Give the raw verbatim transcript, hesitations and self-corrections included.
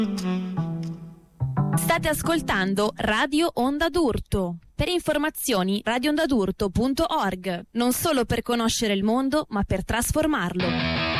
State ascoltando Radio Onda d'Urto. Per informazioni radio onda d'urto punto org, non solo per conoscere il mondo, ma per trasformarlo.